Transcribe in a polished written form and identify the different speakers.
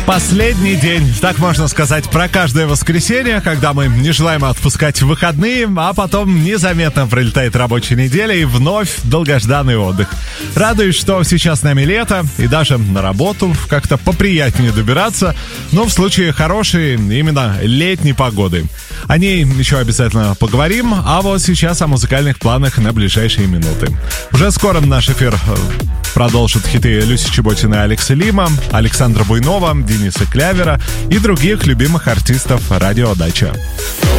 Speaker 1: Последний день, так можно сказать, про каждое воскресенье, когда мы не желаем отпускать выходные, а потом незаметно пролетает рабочая неделя и вновь долгожданный отдых. Радуюсь, что сейчас с нами лето и даже на работу как-то поприятнее добираться, но в случае хорошей именно летней погоды. О ней еще обязательно поговорим, а вот сейчас о музыкальных планах на ближайшие минуты. Уже скоро наш эфир продолжат хиты Люси Чеботиной и Алекса Лима, Александра Буйнова, Дениса Клявера и других любимых артистов радио «Дача».